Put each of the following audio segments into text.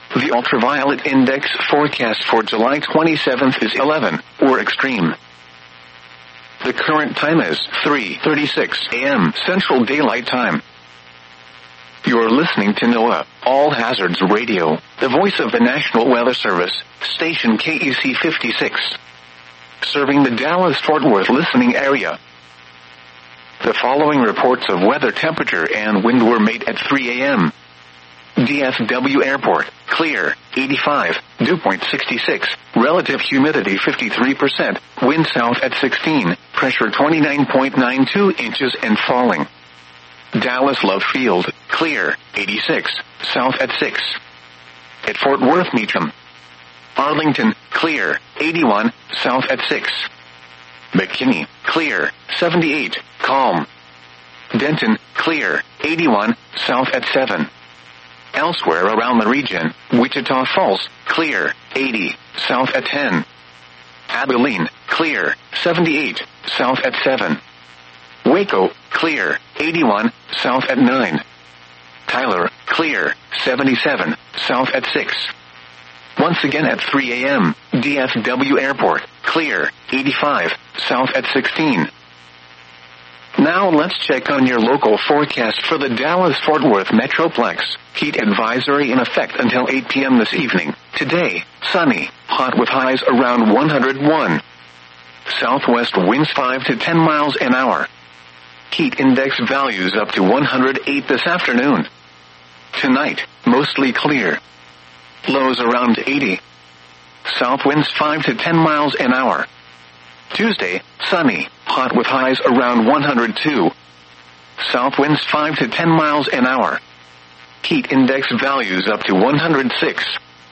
The ultraviolet index forecast for July 27th is 11, or extreme. The current time is 3:36 a.m. Central Daylight Time. You're listening to NOAA, All Hazards Radio, the voice of the National Weather Service, station KEC 56. Serving the Dallas-Fort Worth listening area. The following reports of weather temperature and wind were made at 3 a.m. DFW Airport, clear, 85, dew point 66, relative humidity 53%, wind south at 16, pressure 29.92 inches and falling. Dallas Love Field, clear, 86, south at 6. At Fort Worth Meacham. Arlington, clear, 81, south at 6. McKinney, clear, 78, calm. Denton, clear, 81, south at 7. Elsewhere around the region, Wichita Falls, clear, 80, south at 10. Abilene, clear, 78, south at 7. Waco, clear, 81, south at 9. Tyler, clear, 77, south at 6. Once again at 3 a.m., DFW Airport, clear, 85, south at 16. Now let's check on your local forecast for the Dallas-Fort Worth Metroplex. Heat advisory in effect until 8 p.m. this evening. Today, sunny, hot with highs around 101. Southwest winds 5 to 10 miles an hour. Heat index values up to 108 this afternoon. Tonight, mostly clear. Lows around 80. South winds 5 to 10 miles an hour. Tuesday, sunny, hot with highs around 102. South winds 5 to 10 miles an hour. Heat index values up to 106.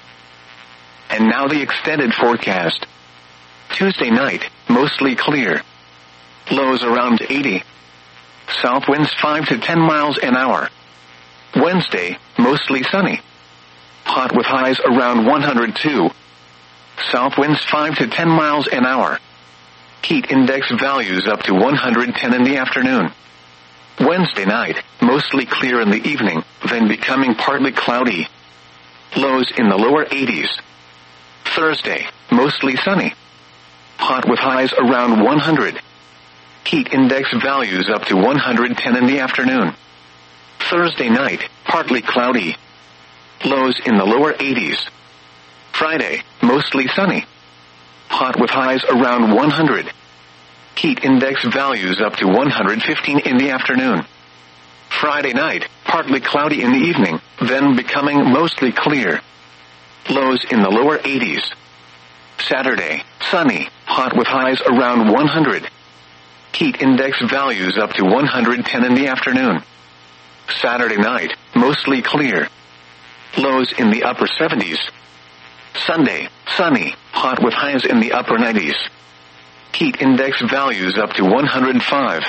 And now the extended forecast. Tuesday night, mostly clear. Lows around 80. South winds 5 to 10 miles an hour. Wednesday, mostly sunny. Hot with highs around 102. South winds 5 to 10 miles an hour. Heat index values up to 110 in the afternoon. Wednesday night, mostly clear in the evening, then becoming partly cloudy. Lows in the lower 80s. Thursday, mostly sunny. Hot with highs around 100. Heat index values up to 110 in the afternoon. Thursday night, partly cloudy. Lows in the lower 80s. Friday, mostly sunny. Hot with highs around 100. Heat index values up to 115 in the afternoon. Friday night, partly cloudy in the evening, then becoming mostly clear. Lows in the lower 80s. Saturday, sunny, hot with highs around 100. Heat index values up to 110 in the afternoon. Saturday night, mostly clear. Lows in the upper 70s. Sunday, sunny, hot with highs in the upper 90s. Heat index values up to 105.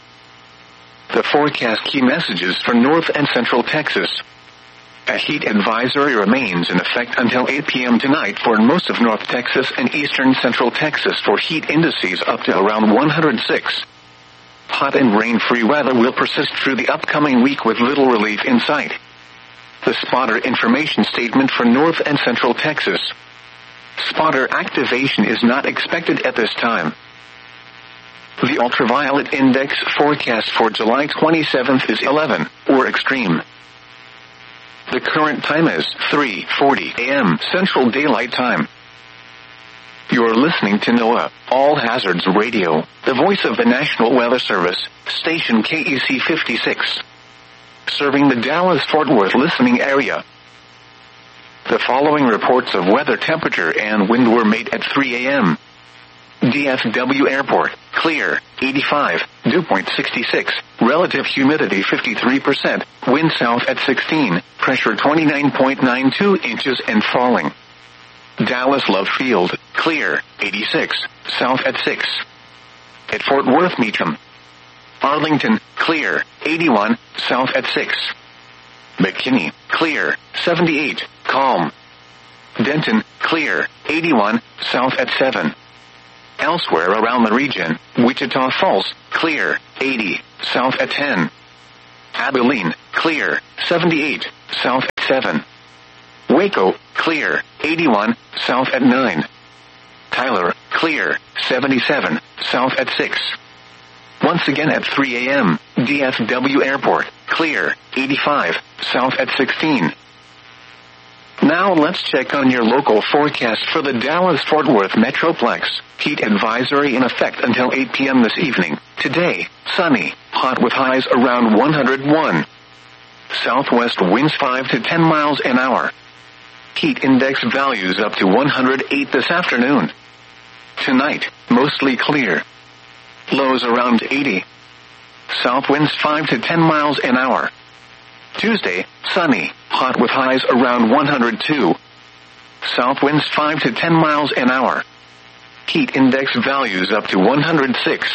The forecast key messages for North and Central Texas. A heat advisory remains in effect until 8 p.m. tonight for most of North Texas and eastern Central Texas for heat indices up to around 106. Hot and rain-free weather will persist through the upcoming week with little relief in sight. The spotter information statement for North and Central Texas. Spotter activation is not expected at this time. The ultraviolet index forecast for July 27th is 11, or extreme. The current time is 3:40 a.m. Central Daylight Time. You're listening to NOAA, All Hazards Radio, the voice of the National Weather Service, station KEC 56. Serving the Dallas-Fort Worth listening area. The following reports of weather temperature and wind were made at 3 a.m. DFW Airport, clear, 85, dew point 66, relative humidity 53%, wind south at 16, pressure 29.92 inches and falling. Dallas Love Field, clear, 86, south at 6. At Fort Worth Meacham. Arlington, clear, 81, south at 6. McKinney, clear, 78, calm. Denton, clear, 81, south at 7. Elsewhere around the region, Wichita Falls, clear, 80, south at 10. Abilene, clear, 78, south at 7. Waco, clear, 81, south at 9. Tyler, clear, 77, south at 6. Once again at 3 a.m., DFW Airport, clear, 85, south at 16. Now let's check on your local forecast for the Dallas-Fort Worth Metroplex. Heat advisory in effect until 8 p.m. this evening. Today, sunny, hot with highs around 101. Southwest winds 5 to 10 miles an hour. Heat index values up to 108 this afternoon. Tonight, mostly clear. Lows around 80. South winds 5 to 10 miles an hour. Tuesday, sunny, hot with highs around 102. South winds 5 to 10 miles an hour. Heat index values up to 106.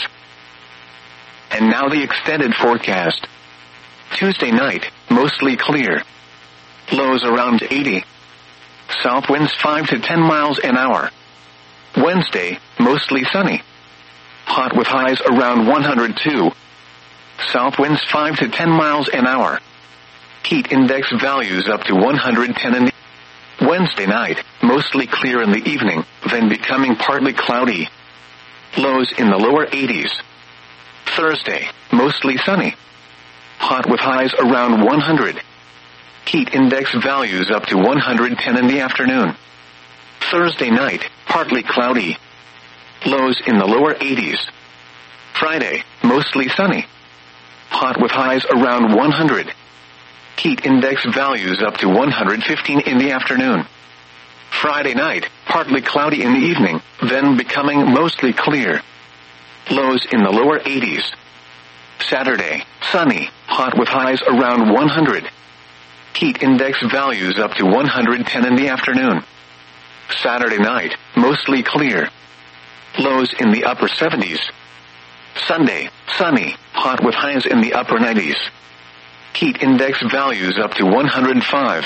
And now the extended forecast. Tuesday night, mostly clear. Lows around 80. South winds 5 to 10 miles an hour. Wednesday, mostly sunny. Hot with highs around 102. South winds 5 to 10 miles an hour. Heat index values up to 110 in the Wednesday night, mostly clear in the evening, then becoming partly cloudy. Lows in the lower 80s. Thursday, mostly sunny. Hot with highs around 100. Heat index values up to 110 in the afternoon. Thursday night, partly cloudy. Lows in the lower 80s. Friday, mostly sunny. Hot with highs around 100. Heat index values up to 115 in the afternoon. Friday night, partly cloudy in the evening, then becoming mostly clear. Lows in the lower 80s. Saturday, sunny, hot with highs around 100. Heat index values up to 110 in the afternoon. Saturday night, mostly clear. Lows in the upper 70s. Sunday, sunny, hot with highs in the upper 90s. Heat index values up to 105.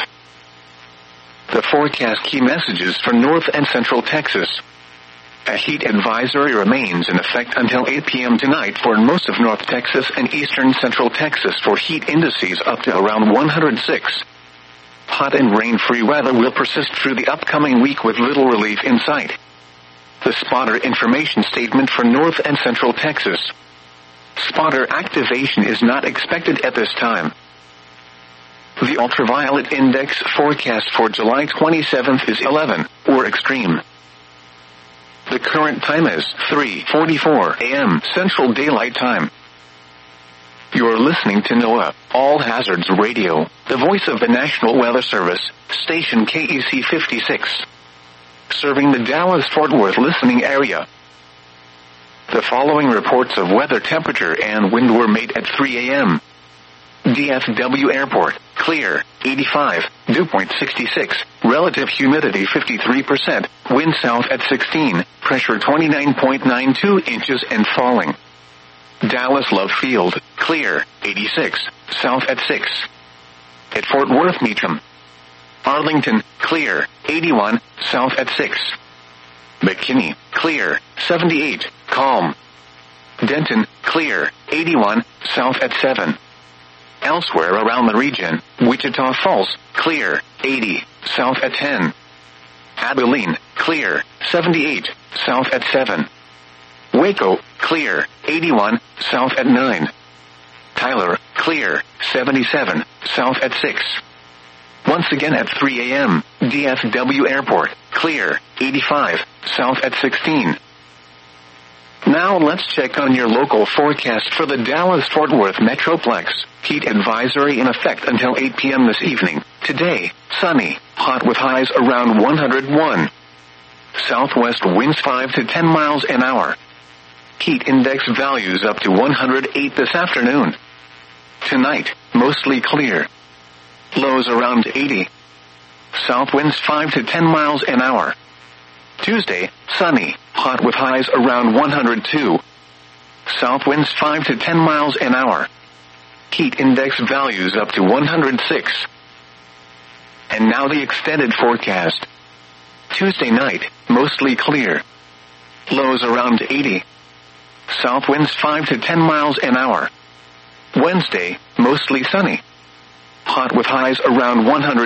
The forecast key messages for North and Central Texas. A heat advisory remains in effect until 8 p.m. tonight for most of North Texas and eastern Central Texas for heat indices up to around 106. Hot and rain-free weather will persist through the upcoming week with little relief in sight. The spotter information statement for North and Central Texas. Spotter activation is not expected at this time. The ultraviolet index forecast for July 27th is 11, or extreme. The current time is 3:44 a.m. Central Daylight Time. You're listening to NOAA, All Hazards Radio, the voice of the National Weather Service, station KEC 56. Serving the Dallas-Fort Worth listening area. The following reports of weather temperature and wind were made at 3 a.m. DFW Airport, clear, 85, dew point 66, relative humidity 53%, wind south at 16, pressure 29.92 inches and falling. Dallas Love Field, clear, 86, south at 6. At Fort Worth Meacham. Arlington, clear, 81, south at 6. McKinney, clear, 78, calm. Denton, clear, 81, south at 7. Elsewhere around the region, Wichita Falls, clear, 80, south at 10. Abilene, clear, 78, south at 7. Waco, clear, 81, south at 9. Tyler, clear, 77, south at 6. Once again at 3 a.m., DFW Airport, clear, 85, south at 16. Now let's check on your local forecast for the Dallas-Fort Worth Metroplex. Heat advisory in effect until 8 p.m. this evening. Today, sunny, hot with highs around 101. Southwest winds 5 to 10 miles an hour. Heat index values up to 108 this afternoon. Tonight, mostly clear. Lows around 80. South winds 5 to 10 miles an hour. Tuesday, sunny, hot with highs around 102. South winds 5 to 10 miles an hour. Heat index values up to 106. And now the extended forecast. Tuesday night, mostly clear. Lows around 80. South winds 5 to 10 miles an hour. Wednesday, mostly sunny. Hot with highs around 100.